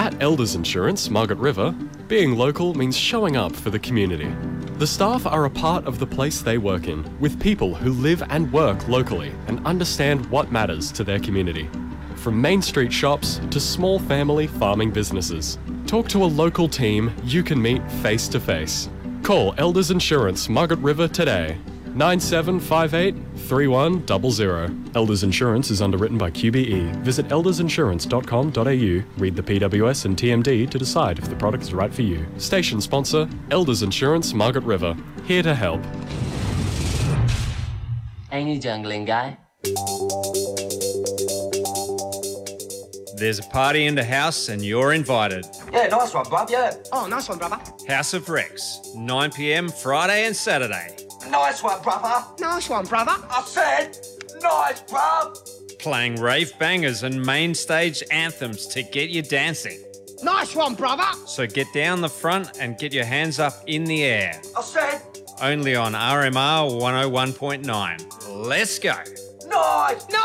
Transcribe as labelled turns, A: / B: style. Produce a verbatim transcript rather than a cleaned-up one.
A: At Elders Insurance, Margaret River, being local means showing up for the community. The staff are a part of the place they work in, with people who live and work locally and understand what matters to their community. From Main Street shops to small family farming businesses. Talk to a local team you can meet face to face. Call Elders Insurance, Margaret River today. nine seven five eight, three one zero zero. Elders Insurance is underwritten by Q B E. Visit elders insurance dot com dot a u, read the P W S and T M D to decide if the product is right for you. Station sponsor, Elders Insurance, Margaret River. Here to help.
B: Any jungling guy?
C: There's a party in the house and you're invited.
D: Yeah, nice one, bub, yeah.
E: Oh, nice one, brother.
C: House of Rex, nine p m Friday and Saturday.
D: Nice one, brother.
E: Nice one, brother.
D: I said, nice, bruv.
C: Playing rave bangers and main stage anthems to get you dancing.
E: Nice one, brother.
C: So get down the front and get your hands up in the air.
D: I said,
C: Only on R M R one oh one point nine. Let's go.
D: nice.